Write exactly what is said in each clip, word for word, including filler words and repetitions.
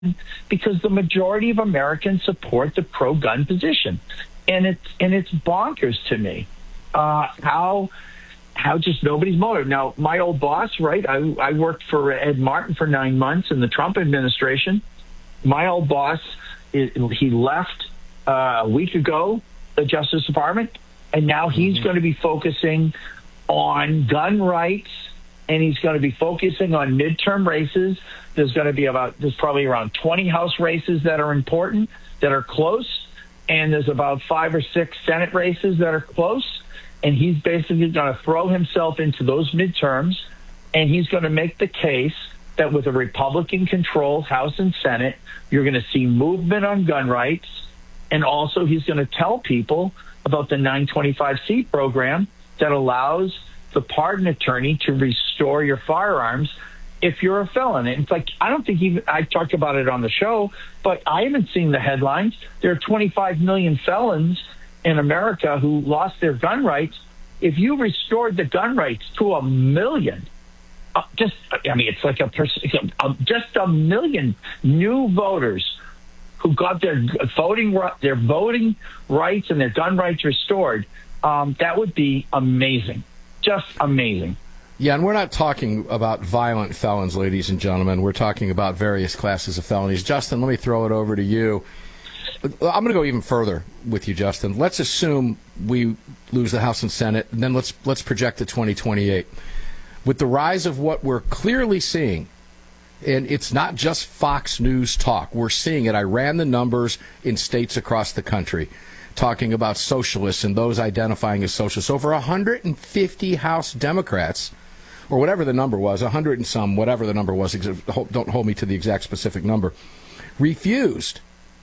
because the majority of Americans support the pro-gun position. And it's and it's bonkers to me uh, how how just nobody's motive. Now, my old boss, right, I, I worked for Ed Martin for nine months in the Trump administration. My old boss, he left uh, a week ago, the Justice Department, and now he's mm-hmm. going to be focusing on gun rights, and he's going to be focusing on midterm races. There's going to be about, there's probably around twenty House races that are important, that are close, and there's about five or six Senate races that are close, and he's basically going to throw himself into those midterms, and he's going to make the case that with a Republican-controlled House and Senate, you're going to see movement on gun rights, and also he's going to tell people about the nine twenty-five C program that allows the pardon attorney to restore your firearms if you're a felon. And it's like, I don't think even, I talked about it on the show, but I haven't seen the headlines. There are twenty-five million felons in America who lost their gun rights. If you restored the gun rights to a million, uh, just, I mean, it's like a person, just a million new voters who got their voting, their voting rights and their gun rights restored, um, that would be amazing. Just amazing. Yeah, and we're not talking about violent felons, ladies and gentlemen. We're talking about various classes of felonies. Justin, let me throw it over to you. I'm going to go even further with you, Justin. Let's assume we lose the House and Senate, and then let's let's project to twenty twenty-eight. With the rise of what we're clearly seeing, and it's not just Fox News talk, we're seeing it. I ran the numbers in states across the country, talking about socialists and those identifying as socialists. Over one hundred fifty House Democrats, or whatever the number was, one hundred and some, whatever the number was, don't hold me to the exact specific number, refused,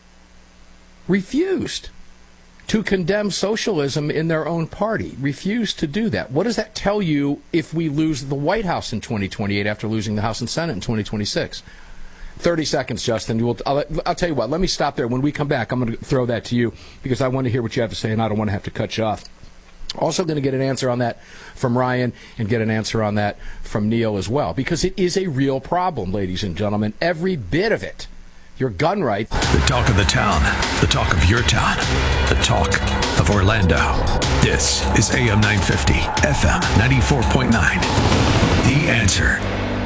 refused to condemn socialism in their own party, refused to do that. What does that tell you if we lose the White House in twenty twenty-eight after losing the House and Senate in twenty twenty-six? thirty seconds, Justin. We'll, I'll, I'll tell you what, let me stop there. When we come back, I'm going to throw that to you because I want to hear what you have to say, and I don't want to have to cut you off. Also going to get an answer on that from Ryan and get an answer on that from Neil as well, because it is a real problem, ladies and gentlemen, every bit of it. Your gun rights. The talk of the town, the talk of your town, the talk of Orlando. This is A M nine fifty, F M ninety-four point nine. The Answer.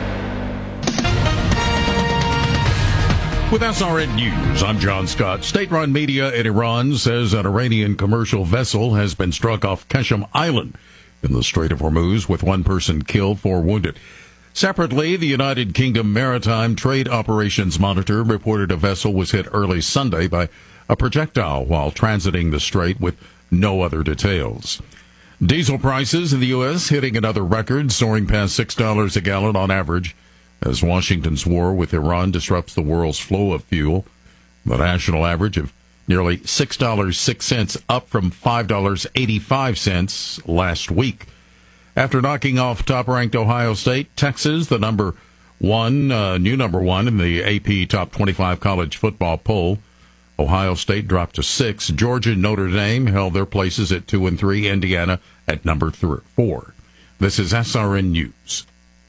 With S R N News, I'm John Scott. State-run media in Iran says an Iranian commercial vessel has been struck off Qeshm Island in the Strait of Hormuz, with one person killed, four wounded. Separately, the United Kingdom Maritime Trade Operations Monitor reported a vessel was hit early Sunday by a projectile while transiting the strait, with no other details. Diesel prices in the U S hitting another record, soaring past six dollars a gallon on average, as Washington's war with Iran disrupts the world's flow of fuel. The national average of nearly six dollars and six cents, up from five dollars and eighty-five cents last week. After knocking off top-ranked Ohio State, Texas, the number one, uh, new number one in the A P Top twenty-five college football poll, Ohio State dropped to six. Georgia and Notre Dame held their places at two and three. Indiana at number three, four. This is S R N News.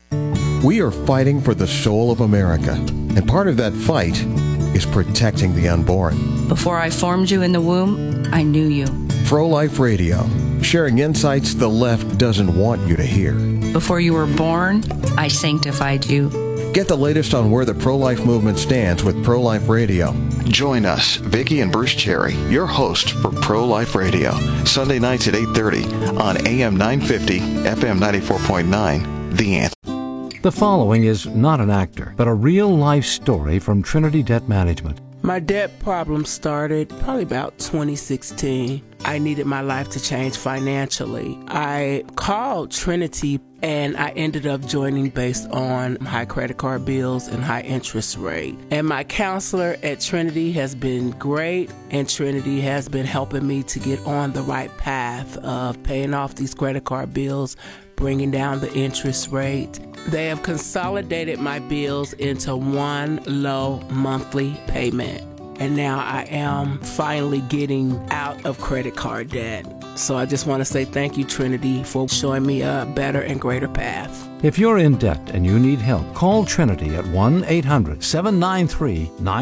We are fighting for the soul of America, and part of that fight is protecting the unborn. Before I formed you in the womb, I knew you. Pro-Life Radio, sharing insights the left doesn't want you to hear. Before you were born, I sanctified you. Get the latest on where the pro-life movement stands with Pro-Life Radio. Join us, Vicki and Bruce Cherry, your host for Pro-Life Radio, Sunday nights at eight thirty on A M nine fifty, F M ninety-four point nine, The Answer. The following is not an actor, but a real-life story from Trinity Debt Management. My debt problem started probably about twenty sixteen. I needed my life to change financially. I called Trinity and I ended up joining based on high credit card bills and high interest rate. And my counselor at Trinity has been great, and Trinity has been helping me to get on the right path of paying off these credit card bills, bringing down the interest rate. They have consolidated my bills into one low monthly payment. And now I am finally getting out of credit card debt. So I just want to say thank you, Trinity, for showing me a better and greater path. If you're in debt and you need help, call Trinity at one eight hundred seven nine three nine